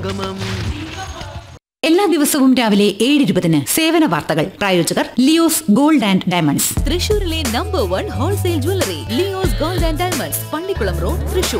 സംഗമം. എല്ലാ ദിവസവും രാവിലെ 7:20 സേവന വാർത്തകൾ. പ്രായോജകർ ലിയോസ് ഗോൾഡ് ആൻഡ് ഡയമണ്ട്സ്. തൃശൂരിലെ number 1 wholesale jewellery Leo's gold and diamonds, Pallikkulam road, Thrissur.